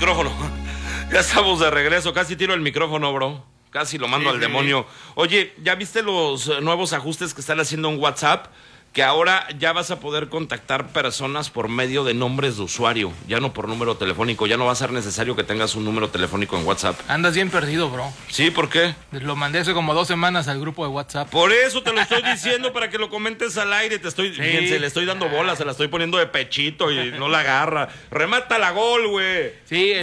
micrófono. Ya estamos de regreso. Casi tiro el micrófono, bro. Casi lo mando al demonio. Oye, ¿ya viste los nuevos ajustes que están haciendo en WhatsApp? Que ahora ya vas a poder contactar personas por medio de nombres de usuario, ya no por número telefónico. Ya no va a ser necesario que tengas un número telefónico en WhatsApp. Andas bien perdido, bro. ¿Sí? ¿Por qué? Lo mandé hace como 2 semanas al grupo de WhatsApp. Por eso te lo estoy diciendo, para que lo comentes al aire. Fíjense, le estoy dando bola, se la estoy poniendo de pechito y no la agarra. Remata la gol, güey. Sí,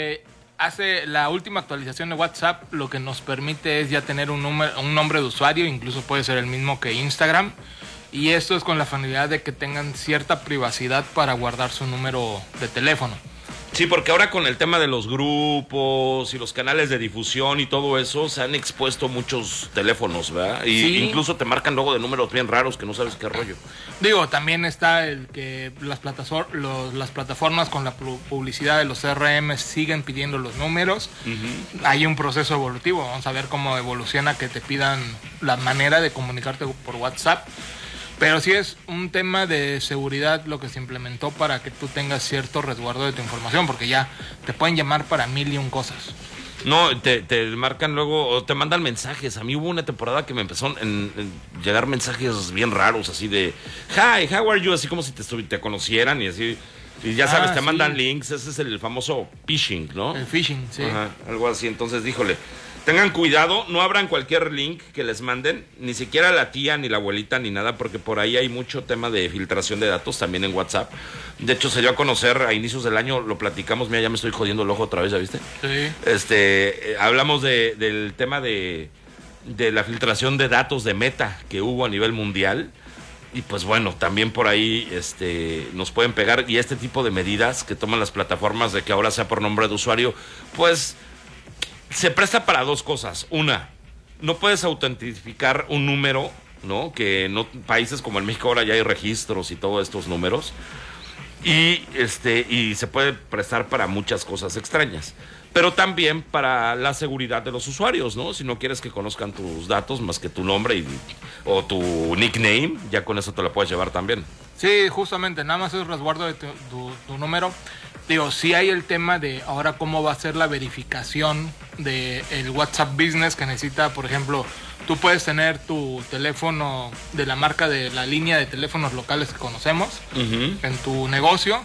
hace la última actualización de WhatsApp, lo que nos permite es ya tener un nombre de usuario, incluso puede ser el mismo que Instagram. Y esto es con la finalidad de que tengan cierta privacidad para guardar su número de teléfono. Sí, porque ahora con el tema de los grupos y los canales de difusión y todo eso, se han expuesto muchos teléfonos, ¿verdad? Y sí. Incluso te marcan luego de números bien raros que no sabes qué rollo. Digo, también está el que las plataformas con la publicidad de los CRM siguen pidiendo los números. Uh-huh. Hay un proceso evolutivo, vamos a ver cómo evoluciona que te pidan la manera de comunicarte por WhatsApp. Pero sí es un tema de seguridad lo que se implementó para que tú tengas cierto resguardo de tu información, porque ya te pueden llamar para 1001 cosas. No, te marcan luego, o te mandan mensajes. A mí hubo una temporada que me empezó en llegar mensajes bien raros, así de hi, how are you, así como si te conocieran y así. Y ya sabes, te mandan links. Ese es el famoso phishing, ¿no? El phishing, sí. Ajá, algo así. Entonces, díjole, tengan cuidado, no abran cualquier link que les manden, ni siquiera la tía, ni la abuelita, ni nada, porque por ahí hay mucho tema de filtración de datos también en WhatsApp. De hecho, se dio a conocer a inicios del año, lo platicamos, mira, ya me estoy jodiendo el ojo otra vez, ¿ya viste? Sí. Hablamos del tema de la filtración de datos de Meta que hubo a nivel mundial. Y pues bueno, también por ahí nos pueden pegar, y este tipo de medidas que toman las plataformas de que ahora sea por nombre de usuario, pues se presta para dos cosas. Una, no puedes autentificar un número, ¿no? Que no, países como en México ahora ya hay registros y todos estos números. Y se puede prestar para muchas cosas extrañas. Pero también para la seguridad de los usuarios, ¿no? Si no quieres que conozcan tus datos más que tu nombre o tu nickname, ya con eso te lo puedes llevar también. Sí, justamente, nada más es resguardo de tu número. Digo, sí hay el tema de ahora cómo va a ser la verificación del WhatsApp Business, que necesita, por ejemplo, tú puedes tener tu teléfono de la marca de la línea de teléfonos locales que conocemos, uh-huh, en tu negocio,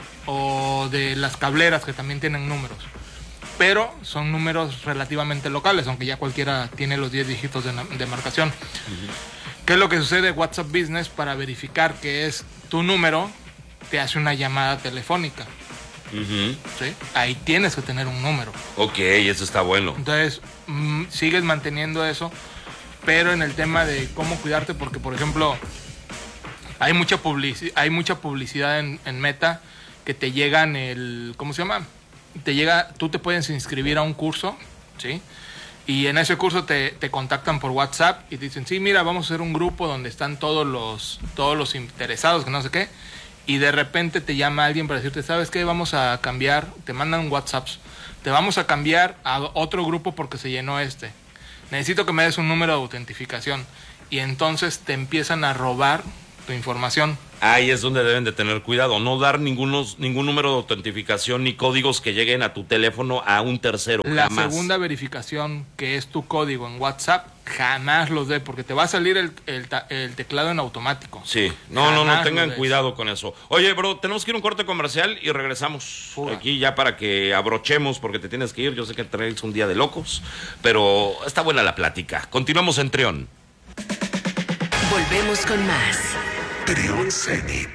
o de las cableras que también tienen números. Pero son números relativamente locales, aunque ya cualquiera tiene los 10 dígitos de marcación. Uh-huh. ¿Qué es lo que sucede en WhatsApp Business? Para verificar que es tu número, te hace una llamada telefónica. Uh-huh. ¿Sí? Ahí tienes que tener un número. Ok, eso está bueno. Entonces, sigues manteniendo eso, pero en el tema de cómo cuidarte, porque, por ejemplo, hay mucha publicidad en Meta que te llegan ¿cómo se llama? Tú te puedes inscribir a un curso, ¿sí? Y en ese curso te contactan por WhatsApp y te dicen, sí, mira, vamos a hacer un grupo donde están todos los interesados, que no sé qué. Y de repente te llama alguien para decirte, ¿sabes qué? Vamos a cambiar, te mandan WhatsApps, te vamos a cambiar a otro grupo porque se llenó necesito que me des un número de autentificación. Y entonces te empiezan a robar tu información. Ahí es donde deben de tener cuidado, no dar ningún número de autentificación ni códigos que lleguen a tu teléfono a un tercero. La jamás. Segunda verificación, que es tu código en WhatsApp, jamás los dé, porque te va a salir el teclado en automático. Sí, no, tengan cuidado con eso. Oye, bro, tenemos que ir a un corte comercial y regresamos aquí ya para que abrochemos, porque te tienes que ir. Yo sé que traes un día de locos, pero está buena la plática. Continuamos en Trión. Volvemos con más. Trión Zenit.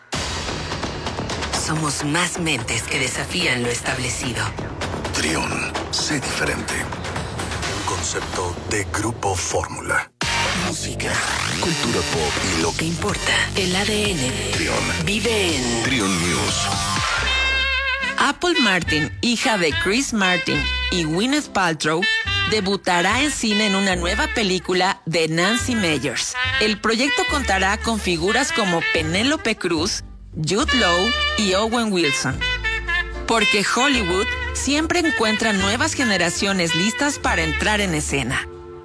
Somos más mentes que desafían lo establecido. Trión, sé diferente. Un concepto de Grupo Fórmula. Música, cultura pop y lo que importa, el ADN. Trión vive en Trión News. Apple Martin, hija de Chris Martin y Gwyneth Paltrow, debutará en cine en una nueva película de Nancy Meyers. El proyecto contará con figuras como Penélope Cruz, Jude Law y Owen Wilson. Porque Hollywood siempre encuentra nuevas generaciones listas para entrar en escena.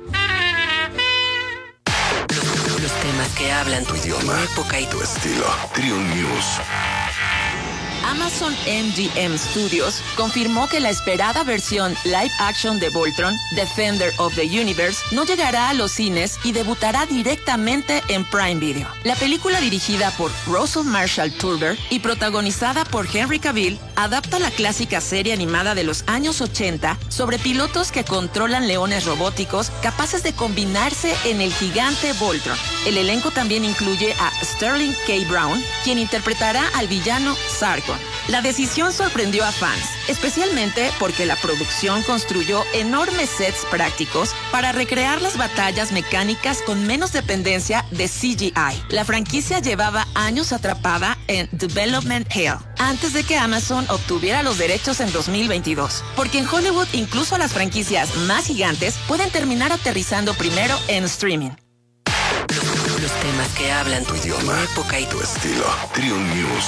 Los temas que hablan tu idioma, tu época y tu estilo. Trión News. Amazon MGM Studios confirmó que la esperada versión live action de Voltron, Defender of the Universe, no llegará a los cines y debutará directamente en Prime Video. La película, dirigida por Russell Marshall Turber y protagonizada por Henry Cavill, adapta la clásica serie animada de los años 80 sobre pilotos que controlan leones robóticos capaces de combinarse en el gigante Voltron. El elenco también incluye a Sterling K. Brown, quien interpretará al villano Sargon. La decisión sorprendió a fans, especialmente porque la producción construyó enormes sets prácticos para recrear las batallas mecánicas con menos dependencia de CGI. La franquicia llevaba años atrapada en Development Hell, antes de que Amazon obtuviera los derechos en 2022. Porque en Hollywood incluso las franquicias más gigantes pueden terminar aterrizando primero en streaming. Los temas que hablan Tu idioma, época y tu estilo. Trion News.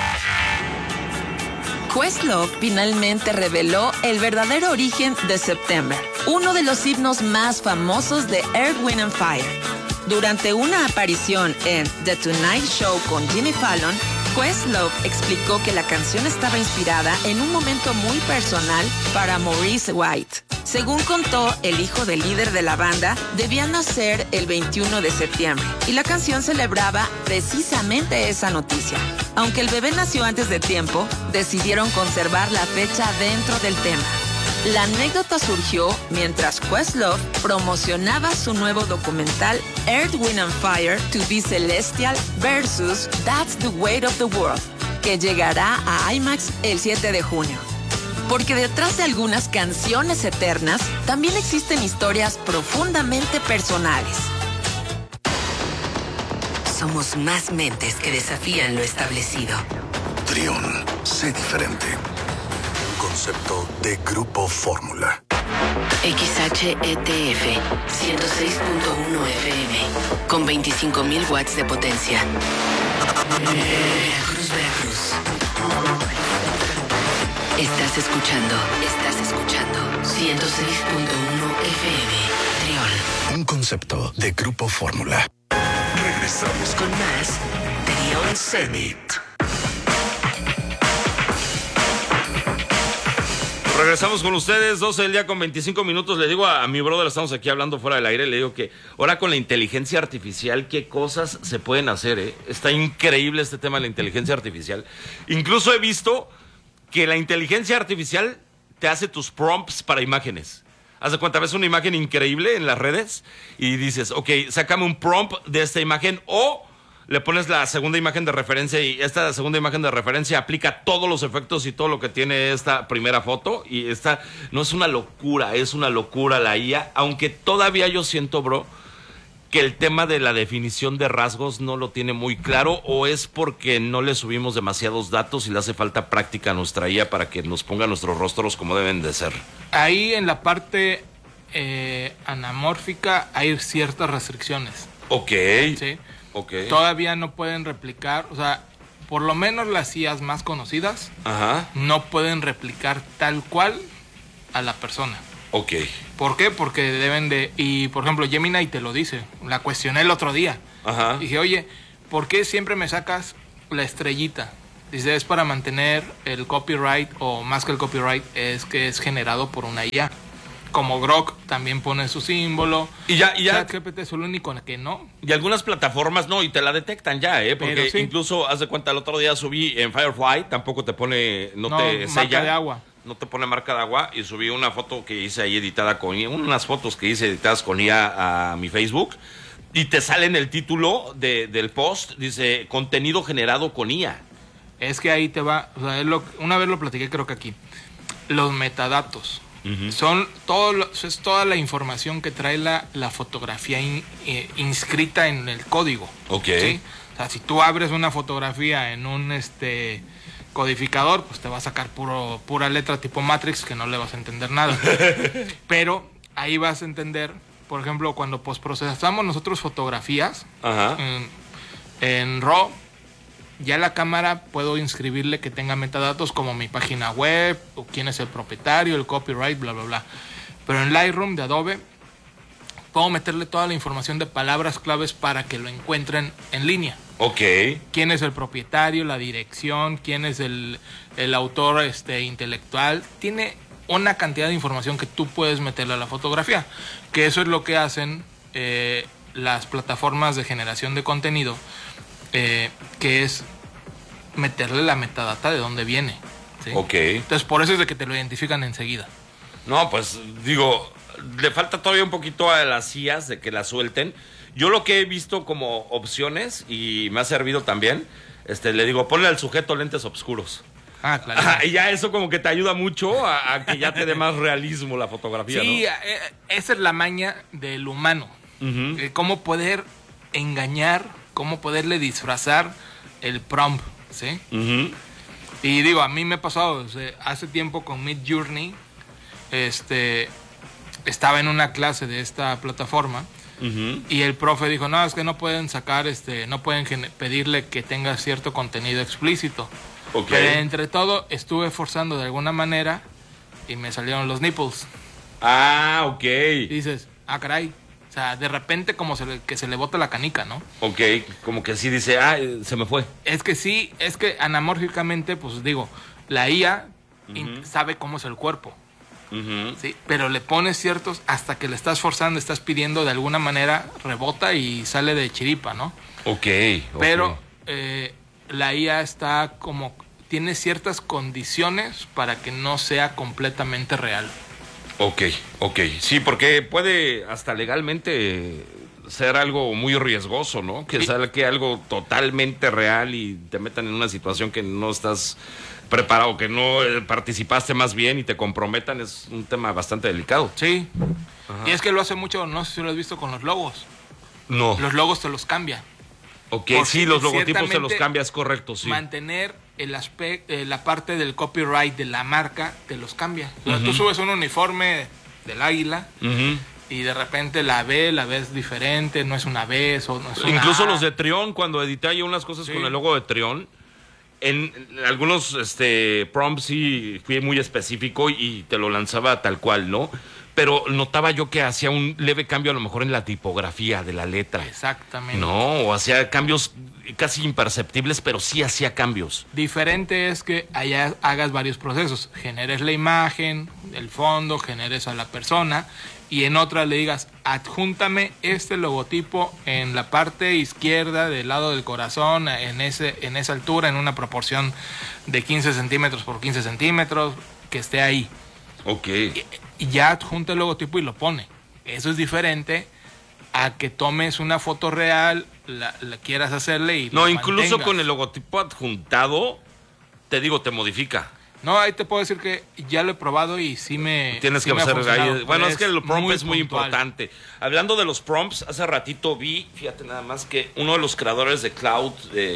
Questlove finalmente reveló el verdadero origen de September, uno de los himnos más famosos de Earth, Wind and Fire. Durante una aparición en The Tonight Show con Jimmy Fallon, Questlove explicó que la canción estaba inspirada en un momento muy personal para Maurice White. Según contó, el hijo del líder de la banda debía nacer el 21 de septiembre y la canción celebraba precisamente esa noticia. Aunque el bebé nació antes de tiempo, decidieron conservar la fecha dentro del tema. La anécdota surgió mientras Questlove promocionaba su nuevo documental Earth, Wind and Fire to be Celestial versus That's the Weight of the World, que llegará a IMAX el 7 de junio. Porque detrás de algunas canciones eternas, también existen historias profundamente personales. somos más mentes que desafían lo establecido. Trion, sé diferente. Un concepto de Grupo Fórmula. XHETF 106.1 FM con 25.000 watts de potencia. Veracruz. Estás escuchando 106.1 FM Trión. Un concepto de Grupo Fórmula. Regresamos Con más Trión Zenit. Regresamos con ustedes, 12 del día con 25 minutos. Le digo a mi brother, estamos aquí hablando fuera del aire, le digo que ahora con la inteligencia artificial, qué cosas se pueden hacer, ¿eh? Está increíble este tema de la inteligencia artificial. Incluso he visto que la inteligencia artificial te hace tus prompts para imágenes. Haz de cuenta, ves una imagen increíble en las redes y dices, ok, sácame un prompt de esta imagen, o le pones la segunda imagen de referencia y esta segunda imagen de referencia aplica todos los efectos y todo lo que tiene esta primera foto. Y esta no es una locura la IA, aunque todavía yo siento, bro, que el tema de la definición de rasgos no lo tiene muy claro, o es porque no le subimos demasiados datos y le hace falta práctica a nuestra IA para que nos ponga nuestros rostros como deben de ser. Ahí en la parte anamórfica hay ciertas restricciones. Ok. ¿Sí? Ok. Todavía no pueden replicar, o sea, por lo menos las IAs más conocidas Ajá. no pueden replicar tal cual a la persona. Ok. ¿Por qué? Porque deben de... Y, por ejemplo, Gemini te lo dice. La cuestioné el otro día. Ajá. Dije, oye, ¿por qué siempre me sacas la estrellita? Dice, es para mantener el copyright, o más que el copyright, es que es generado por una IA. Como Grok también pone su símbolo. Y ya ChatGPT es el único que no. y algunas plataformas no, y te la detectan ya, porque Pero sí. incluso, haz de cuenta, el otro día subí en Firefly, tampoco te pone, no te marca sella. de agua. No te pone marca de agua, y subí una foto que hice ahí editada con IA, unas fotos que hice editadas con IA a mi Facebook, y te sale en el título del post, dice, contenido generado con IA. Es que ahí te va, o sea, una vez lo platiqué creo que aquí. Los metadatos. Son es toda la información que trae la fotografía inscrita en el código. Ok. ¿Sí? O sea, si tú abres una fotografía en un codificador, pues te va a sacar pura letra tipo Matrix que no le vas a entender nada. Pero ahí vas a entender, por ejemplo, cuando postprocesamos nosotros fotografías Ajá. en RAW, ya la cámara puedo inscribirle que tenga metadatos como mi página web, o quién es el propietario, el copyright, bla, bla, bla. Pero en Lightroom de Adobe, puedo meterle toda la información de palabras claves para que lo encuentren en línea. Ok. Quién es el propietario, la dirección, quién es el autor intelectual. Tiene una cantidad de información que tú puedes meterle a la fotografía. Que eso es lo que hacen las plataformas de generación de contenido, que es meterle la metadata de dónde viene. ¿Sí? Ok. Entonces, por eso es de que te lo identifican enseguida. No, pues digo, le falta todavía un poquito a las IAs de que la suelten. Yo lo que he visto como opciones, y me ha servido también, le digo, ponle al sujeto lentes oscuros. Ah, claro. Y ya eso como que te ayuda mucho a que ya te dé más realismo la fotografía, Sí, ¿no? esa es la maña del humano. Cómo poder engañar, cómo poderle disfrazar el prompt, ¿sí? Y digo, a mí me ha pasado, hace tiempo con Midjourney, estaba en una clase de esta plataforma y el profe dijo, no, es que no pueden sacar, no pueden pedirle que tenga cierto contenido explícito. Okay. Pero entre todo estuve forzando de alguna manera y me salieron los nipples. Ah, ok. Y dices, ah, caray. O sea, de repente como que se le bota la canica, ¿no? Ok, como que sí dice, se me fue. Es que sí, es que anamórficamente, pues digo, la IA sabe cómo es el cuerpo. ¿Sí? Pero le pones ciertos, hasta que le estás forzando, estás pidiendo, de alguna manera rebota y sale de chiripa, ¿no? Ok. Pero la IA está como, tiene ciertas condiciones para que no sea completamente real. Ok. Sí, porque puede hasta legalmente ser algo muy riesgoso, ¿no? Que salga algo totalmente real y te metan en una situación que no estás preparado, que no participaste más bien y te comprometan. Es un tema bastante delicado. Sí. Ajá. Y es que lo hace mucho, no sé si lo has visto con los logos. No. Los logos te los cambia. Ok, sí, los logotipos te los cambias, correcto, sí. Mantener el aspecto, la parte del copyright de la marca, te los cambia. O sea, tú subes un uniforme del águila y de repente la ves diferente, no es una B, o no es una Incluso A. los de Trión, cuando edité ahí unas cosas con el logo de Trión, en algunos prompts sí fui muy específico y te lo lanzaba tal cual, ¿no? Pero notaba yo que hacía un leve cambio a lo mejor en la tipografía de la letra. Exactamente. No, o hacía cambios casi imperceptibles, pero sí hacía cambios. Diferente es que allá hagas varios procesos. Generes la imagen, el fondo, generes a la persona y en otra le digas, adjúntame este logotipo en la parte izquierda del lado del corazón, en esa altura, en una proporción de 15 centímetros por 15 centímetros, que esté ahí. Ok. Y ya adjunta el logotipo y lo pone. Eso es diferente a que tomes una foto real, la quieras hacerle y no, lo incluso mantengas. con el logotipo adjuntado, te digo, te modifica. No, ahí te puedo decir que ya lo he probado y sí me Tienes sí que me ha hacer funcionado. ahí. Bueno, es que el prompt es muy puntual. importante. Hablando de los prompts, hace ratito vi, fíjate nada más, que uno de los creadores de Cloud,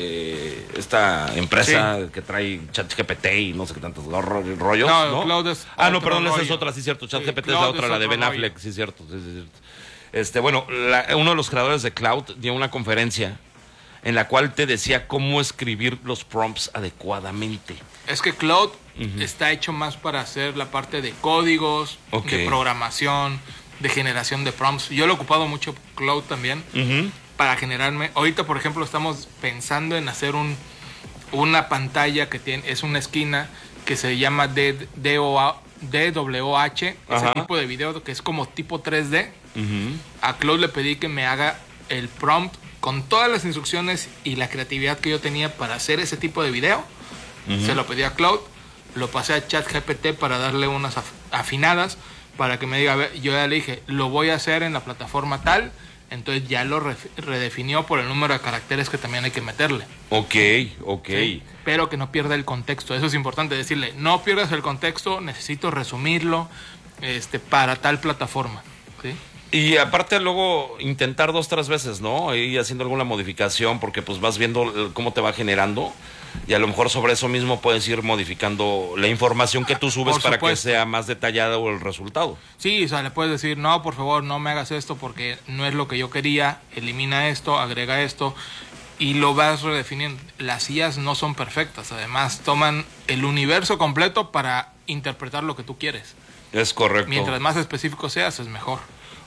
esta empresa que trae ChatGPT y no sé qué tantos rollos, ¿no? Cloud es no, otro perdón, esa es rollo. otra, sí, cierto. ChatGPT es Cloud la otra, es la de otro Ben Affleck, rollo. sí, cierto. Bueno, uno de los creadores de Cloud dio una conferencia en la cual te decía cómo escribir los prompts adecuadamente. Es que Cloud está hecho más para hacer la parte de códigos, de programación, de generación de prompts. Yo lo he ocupado mucho Cloud también para generarme. Ahorita, por ejemplo, estamos pensando en hacer una pantalla que es una esquina que se llama DWH, ese tipo de video que es como tipo 3D. A Cloud le pedí que me haga el prompt con todas las instrucciones y la creatividad que yo tenía para hacer ese tipo de video. Se lo pedí a Cloud, lo pasé a ChatGPT para darle unas afinadas, para que me diga, a ver, yo ya le dije, lo voy a hacer en la plataforma tal, entonces ya lo redefinió por el número de caracteres que también hay que meterle. Ok. ¿Sí? Pero que no pierda el contexto, eso es importante decirle, no pierdas el contexto, necesito resumirlo para tal plataforma. ¿Sí? Y aparte luego intentar 2-3 veces, ¿no? Y haciendo alguna modificación, porque pues vas viendo cómo te va generando y a lo mejor sobre eso mismo puedes ir modificando la información que tú subes para que sea más detallado el resultado. Sí, o sea, le puedes decir, no, por favor, no me hagas esto porque no es lo que yo quería, elimina esto, agrega esto y lo vas redefiniendo. Las IAs no son perfectas, además toman el universo completo para interpretar lo que tú quieres. Es correcto. Mientras más específico seas, es mejor.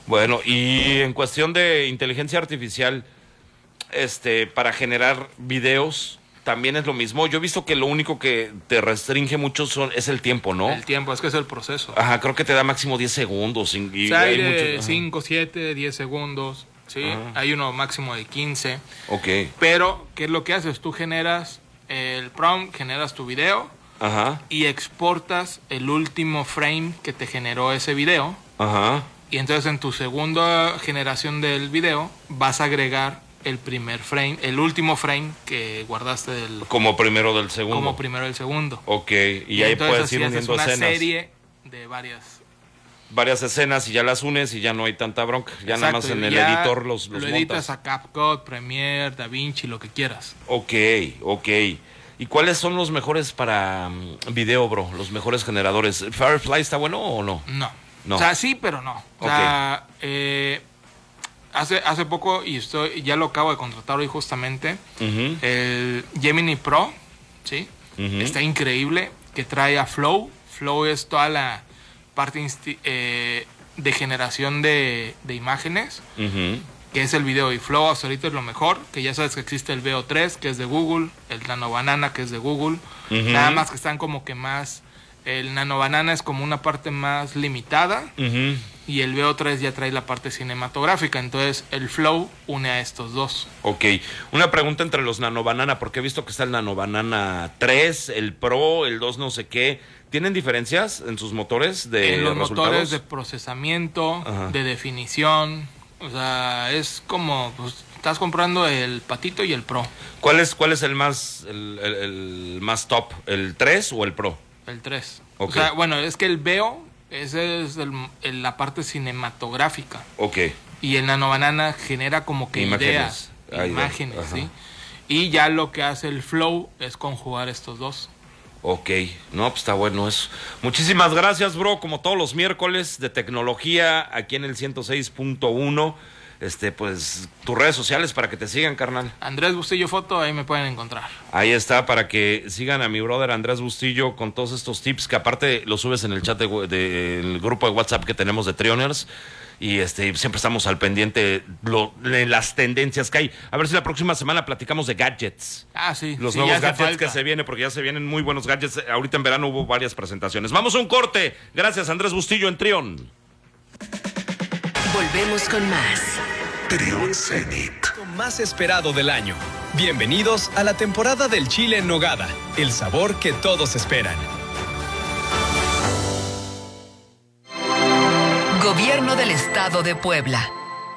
Bueno, y en cuestión de inteligencia artificial, para generar videos, también es lo mismo. Yo he visto que lo único que te restringe mucho es el tiempo, ¿no? El tiempo, es que es el proceso. Ajá, creo que te da máximo 10 segundos. Y o sea, hay mucho, de 5, 7, 10 segundos, ¿sí? Ajá. Hay uno máximo de 15. Ok. Pero, ¿qué es lo que haces? Tú generas el prompt, generas tu video. Ajá. Y exportas el último frame que te generó ese video. Ajá. Y entonces en tu segunda generación del video vas a agregar el primer frame, el último frame que guardaste del... Como primero del segundo. Como primero del segundo. Ok, y ahí puedes ir uniendo una escenas. Serie de varias escenas y ya las unes y ya no hay tanta bronca. Ya exacto, nada más en el editor los lo editas montas. a CapCut, Premiere, DaVinci, lo que quieras. Ok. ¿Y cuáles son los mejores para video, bro? Los mejores generadores. ¿Firefly está bueno o no? No. O sea, sí, pero no. O sea, hace poco, y ya lo acabo de contratar hoy justamente, el Gemini Pro, ¿sí? Está increíble, que trae a Flow. Flow es toda la parte de generación de imágenes, que es el video, y Flow hasta ahorita es lo mejor, que ya sabes que existe el VO3, que es de Google, el Nano Banana, que es de Google, nada más que están como que más... El Nano Banana es como una parte más limitada y el VO3 ya trae la parte cinematográfica. Entonces el Flow une a estos dos. Ok. Una pregunta entre los Nano Banana, porque he visto que está el Nano Banana 3, el Pro, el 2 no sé qué. ¿Tienen diferencias en sus motores de en los resultados? Motores de procesamiento, de definición. O sea, es como... Pues, estás comprando el Patito y el Pro. ¿Cuál es el más top? ¿El 3 o el Pro? El 3. Okay. O sea, bueno, es que el VEO, ese es la parte cinematográfica. Ok. Y el Nano Banana genera como que imágenes, ¿sí? Y ya lo que hace el Flow es conjugar estos dos. Ok, no, pues está bueno eso. Muchísimas gracias, bro, como todos los miércoles de tecnología aquí en el 106.1. Pues tus redes sociales para que te sigan, carnal. Andrés Bustillo Foto, ahí me pueden encontrar. Ahí está, para que sigan a mi brother Andrés Bustillo con todos estos tips que aparte los subes en el chat del grupo de WhatsApp que tenemos de Trioners. Y siempre estamos al pendiente de las tendencias que hay. A ver si la próxima semana platicamos de gadgets. Ah, sí. Los nuevos gadgets que se vienen, porque ya se vienen muy buenos gadgets. Ahorita en verano hubo varias presentaciones. Vamos a un corte. Gracias, Andrés Bustillo en Trion. Volvemos con más. Trion Zenith. Más esperado del año. Bienvenidos a la temporada del chile en nogada, el sabor que todos esperan. Gobierno del Estado de Puebla.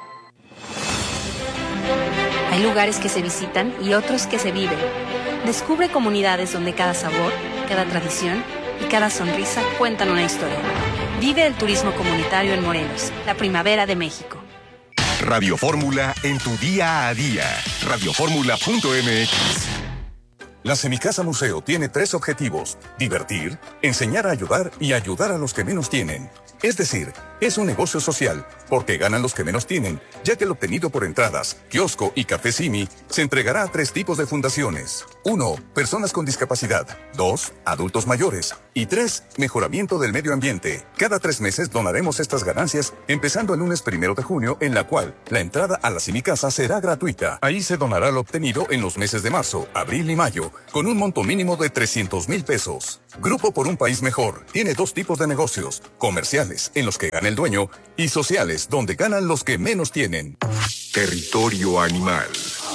Hay lugares que se visitan y otros que se viven. Descubre comunidades donde cada sabor, cada tradición y cada sonrisa cuentan una historia. Vive el turismo comunitario en Morelos, la primavera de México. Radio Fórmula en tu día a día. Radioformula.mx. La Semicasa Museo tiene 3 objetivos: divertir, enseñar a ayudar y ayudar a los que menos tienen. Es decir, es un negocio social, porque ganan los que menos tienen, ya que el obtenido por entradas, kiosco y café Simi se entregará a 3 tipos de fundaciones. 1. Personas con discapacidad. 2. Adultos mayores. Y 3. Mejoramiento del medio ambiente. Cada 3 meses donaremos estas ganancias, empezando el lunes 1 de junio, en la cual la entrada a la Semicasa será gratuita. Ahí se donará lo obtenido en los meses de marzo, abril y mayo, con un monto mínimo de 300,000 pesos. Grupo por un País Mejor tiene 2 tipos de negocios: comerciales, en los que gana el dueño, y sociales, donde ganan los que menos tienen. Territorio animal.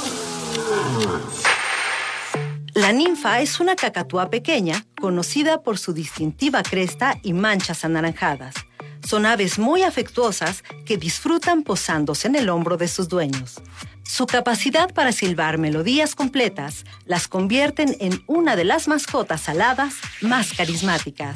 La ninfa es una cacatúa pequeña, conocida por su distintiva cresta y manchas anaranjadas. Son aves muy afectuosas que disfrutan posándose en el hombro de sus dueños. Su capacidad para silbar melodías completas las convierten en una de las mascotas aladas más carismáticas.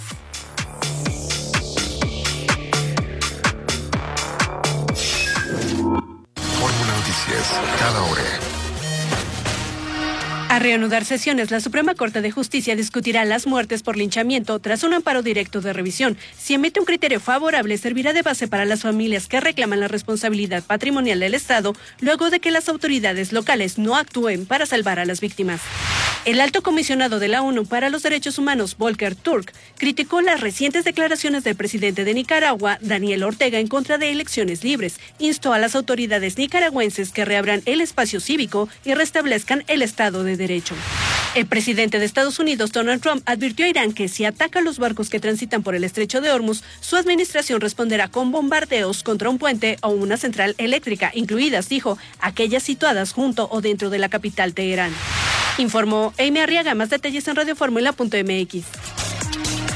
Fórmula Noticias, cada hora. A reanudar sesiones, la Suprema Corte de Justicia discutirá las muertes por linchamiento tras un amparo directo de revisión. Si emite un criterio favorable, servirá de base para las familias que reclaman la responsabilidad patrimonial del Estado luego de que las autoridades locales no actúen para salvar a las víctimas. El alto comisionado de la ONU para los Derechos Humanos, Volker Turk, criticó las recientes declaraciones del presidente de Nicaragua, Daniel Ortega, en contra de elecciones libres. Instó a las autoridades nicaragüenses que reabran el espacio cívico y restablezcan el Estado de Derecho. El presidente de Estados Unidos, Donald Trump, advirtió a Irán que si ataca los barcos que transitan por el estrecho de Hormuz, su administración responderá con bombardeos contra un puente o una central eléctrica, incluidas, dijo, aquellas situadas junto o dentro de la capital Teherán. Informó Amy Arriaga. Más detalles en radioformula.mx.